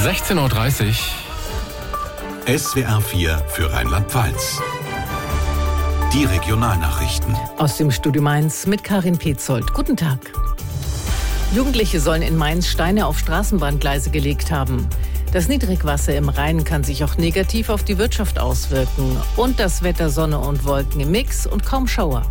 16:30 Uhr. SWR 4 für Rheinland-Pfalz. Die Regionalnachrichten. Aus dem Studio Mainz mit Karin Petzold. Guten Tag. Jugendliche sollen in Mainz Steine auf Straßenbahngleise gelegt haben. Das Niedrigwasser im Rhein kann sich auch negativ auf die Wirtschaft auswirken. Und das Wetter Sonne und Wolken im Mix und kaum Schauer.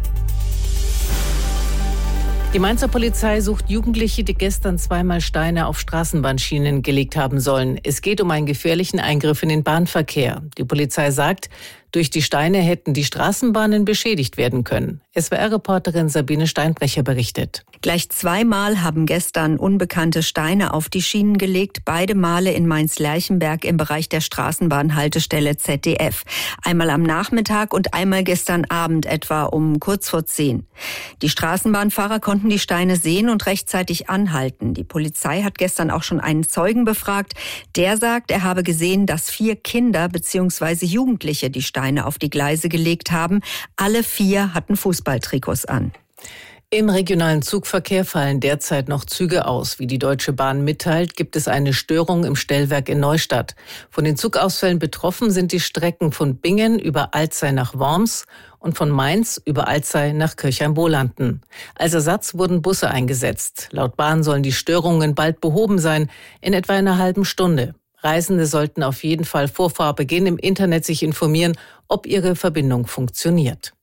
Die Mainzer Polizei sucht Jugendliche, die gestern zweimal Steine auf Straßenbahnschienen gelegt haben sollen. Es geht um einen gefährlichen Eingriff in den Bahnverkehr. Die Polizei sagt, durch die Steine hätten die Straßenbahnen beschädigt werden können. SWR-Reporterin Sabine Steinbrecher berichtet. Gleich zweimal haben gestern unbekannte Steine auf die Schienen gelegt, beide Male in Mainz-Lerchenberg im Bereich der Straßenbahnhaltestelle ZDF. Einmal am Nachmittag und einmal gestern Abend etwa um kurz vor 10. Die Straßenbahnfahrer konnten die Steine sehen und rechtzeitig anhalten. Die Polizei hat gestern auch schon einen Zeugen befragt. Der sagt, er habe gesehen, dass 4 Kinder bzw. Jugendliche die Steine auf die Gleise gelegt haben. Alle 4 hatten Fußballtrikots an. Im regionalen Zugverkehr fallen derzeit noch Züge aus. Wie die Deutsche Bahn mitteilt, gibt es eine Störung im Stellwerk in Neustadt. Von den Zugausfällen betroffen sind die Strecken von Bingen über Alzey nach Worms und von Mainz über Alzey nach Kirchheim-Bolanden. Als Ersatz wurden Busse eingesetzt. Laut Bahn sollen die Störungen bald behoben sein, in etwa einer halben Stunde. Reisende sollten auf jeden Fall vor Fahrbeginn im Internet sich informieren, ob ihre Verbindung funktioniert.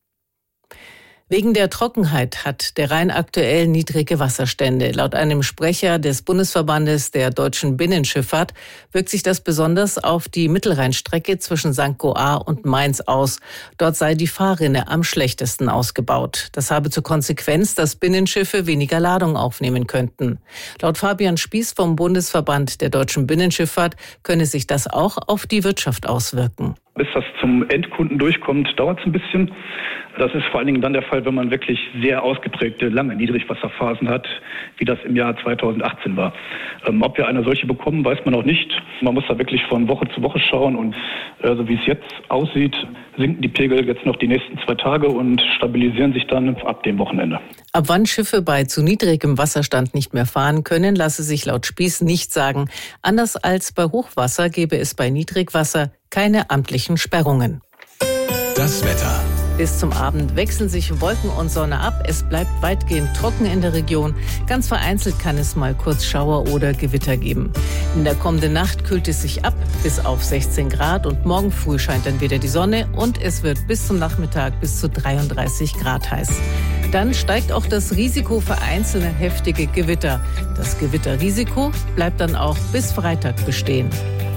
Wegen der Trockenheit hat der Rhein aktuell niedrige Wasserstände. Laut einem Sprecher des Bundesverbandes der deutschen Binnenschifffahrt wirkt sich das besonders auf die Mittelrheinstrecke zwischen St. Goar und Mainz aus. Dort sei die Fahrrinne am schlechtesten ausgebaut. Das habe zur Konsequenz, dass Binnenschiffe weniger Ladung aufnehmen könnten. Laut Fabian Spieß vom Bundesverband der deutschen Binnenschifffahrt könne sich das auch auf die Wirtschaft auswirken. Bis das zum Endkunden durchkommt, dauert es ein bisschen. Das ist vor allen Dingen dann der Fall, wenn man wirklich sehr ausgeprägte, lange Niedrigwasserphasen hat, wie das im Jahr 2018 war. Ob wir eine solche bekommen, weiß man noch nicht. Man muss da wirklich von Woche zu Woche schauen. Und so wie es jetzt aussieht, sinken die Pegel jetzt noch die nächsten 2 Tage und stabilisieren sich dann ab dem Wochenende. Ab wann Schiffe bei zu niedrigem Wasserstand nicht mehr fahren können, lasse sich laut Spieß nicht sagen. Anders als bei Hochwasser gäbe es bei Niedrigwasser keine amtlichen Sperrungen. Das Wetter. Bis zum Abend wechseln sich Wolken und Sonne ab. Es bleibt weitgehend trocken in der Region. Ganz vereinzelt kann es mal kurz Schauer oder Gewitter geben. In der kommenden Nacht kühlt es sich ab bis auf 16 Grad und morgen früh scheint dann wieder die Sonne und es wird bis zum Nachmittag bis zu 33 Grad heiß. Dann steigt auch das Risiko für einzelne heftige Gewitter. Das Gewitterrisiko bleibt dann auch bis Freitag bestehen.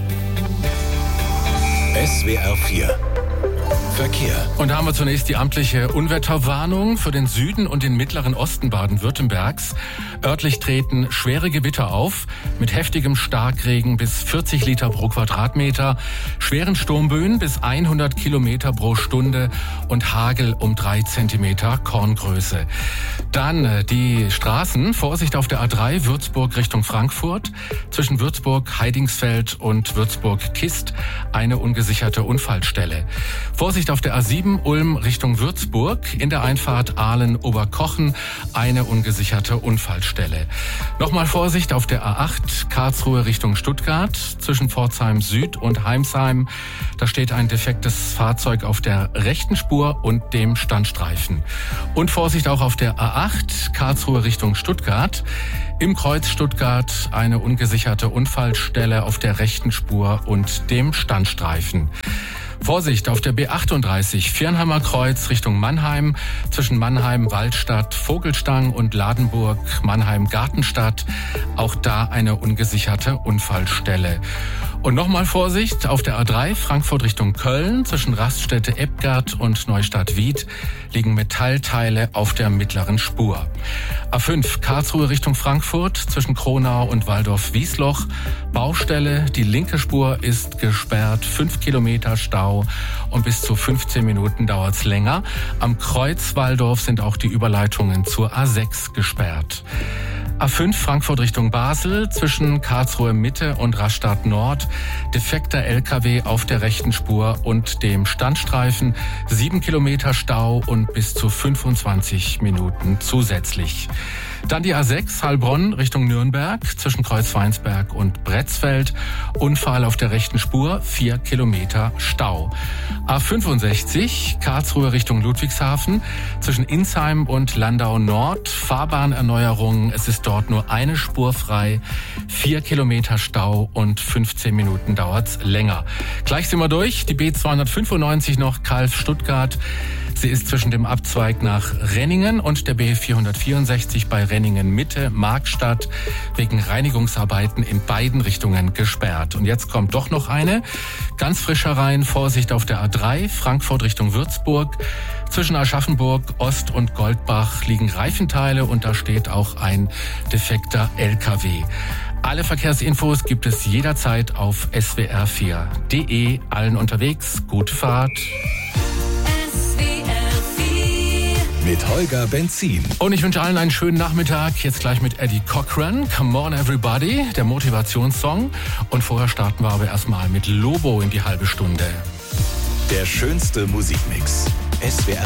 SWR 4 Verkehr. Und da haben wir zunächst die amtliche Unwetterwarnung für den Süden und den mittleren Osten Baden-Württembergs. Örtlich treten schwere Gewitter auf, mit heftigem Starkregen bis 40 Liter pro Quadratmeter, schweren Sturmböen bis 100 Kilometer pro Stunde und Hagel um 3 Zentimeter Korngröße. Dann die Straßen. Vorsicht auf der A3 Würzburg Richtung Frankfurt. Zwischen Würzburg, Heidingsfeld und Würzburg-Kist eine ungesicherte Unfallstelle. Vorsicht auf der A7 Ulm Richtung Würzburg, in der Einfahrt Aalen-Oberkochen eine ungesicherte Unfallstelle. Nochmal Vorsicht auf der A8 Karlsruhe Richtung Stuttgart, zwischen Pforzheim Süd und Heimsheim. Da steht ein defektes Fahrzeug auf der rechten Spur und dem Standstreifen. Und Vorsicht auch auf der A8 Karlsruhe Richtung Stuttgart. Im Kreuz Stuttgart eine ungesicherte Unfallstelle auf der rechten Spur und dem Standstreifen. Vorsicht auf der B38 Viernheimer Kreuz Richtung Mannheim, zwischen Mannheim, Waldstadt, Vogelstang und Ladenburg, Mannheim, Gartenstadt. Auch da eine ungesicherte Unfallstelle. Und nochmal Vorsicht auf der A3 Frankfurt Richtung Köln, zwischen Raststätte Ebgard und Neustadt-Wied liegen Metallteile auf der mittleren Spur. A5 Karlsruhe Richtung Frankfurt, zwischen Kronau und Waldorf-Wiesloch. Baustelle, die linke Spur ist gesperrt, 5 Kilometer Stau und bis zu 15 Minuten dauert's länger. Am Kreuz Waldorf sind auch die Überleitungen zur A6 gesperrt. A5 Frankfurt Richtung Basel, zwischen Karlsruhe Mitte und Rastatt Nord. Defekter LKW auf der rechten Spur und dem Standstreifen. 7 Kilometer Stau und bis zu 25 Minuten zusätzlich. Dann die A6 Heilbronn Richtung Nürnberg zwischen Kreuzweinsberg und Bretzfeld. Unfall auf der rechten Spur, 4 Kilometer Stau. A65 Karlsruhe Richtung Ludwigshafen zwischen Insheim und Landau Nord. Fahrbahnerneuerung, es ist dort nur eine Spur frei. 4 Kilometer Stau und 15 Minuten dauert's länger. Gleich sind wir durch. Die B295 noch Calw-Stuttgart. Sie ist zwischen dem Abzweig nach Renningen und der B464 bei Renningen Mitte, Markstadt, wegen Reinigungsarbeiten in beiden Richtungen gesperrt. Und jetzt kommt doch noch eine. Ganz frischer rein, Vorsicht auf der A3, Frankfurt Richtung Würzburg. Zwischen Aschaffenburg, Ost und Goldbach liegen Reifenteile und da steht auch ein defekter LKW. Alle Verkehrsinfos gibt es jederzeit auf swr4.de. Allen unterwegs, gute Fahrt. Mit Holger Benzin. Und ich wünsche allen einen schönen Nachmittag. Jetzt gleich mit Eddie Cochran. Come on everybody, der Motivationssong. Und vorher starten wir aber erstmal mit Lobo in die halbe Stunde. Der schönste Musikmix. SWR